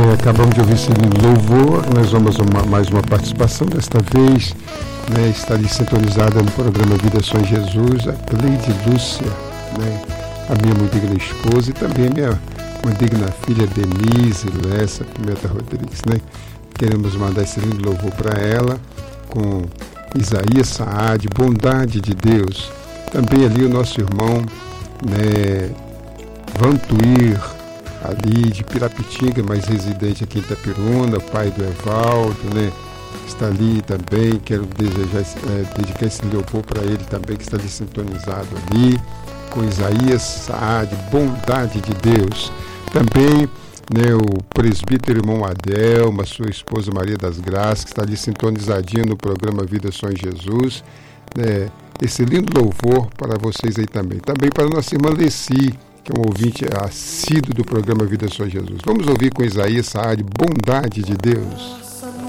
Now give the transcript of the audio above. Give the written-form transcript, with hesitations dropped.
Acabamos de ouvir esse louvor. Nós vamos mais uma participação. Desta vez, está ali sintonizada no programa Vida Só em Jesus, a Cleide Lúcia, a minha muito digna esposa, e também a minha muito digna filha Denise Lessa Pimenta Rodrigues. Queremos mandar esse lindo louvor para ela, com Isaías Saad, Bondade de Deus. Também ali o nosso irmão Vantuir, ali de Pirapitinga, mas residente aqui em Itapiruna, pai do Evaldo, está ali também. Quero dedicar esse louvor para ele também, que está ali sintonizado ali, com Isaías Saad, Bondade de Deus. Também o presbítero irmão Adelma, sua esposa Maria das Graças, que está ali sintonizadinho no programa Vida Só em Jesus. Esse lindo louvor para vocês aí também. Também para a nossa irmã Leci, que é um ouvinte assíduo do programa Vida Só em Jesus. Vamos ouvir com Isaías Saad, Bondade de Deus.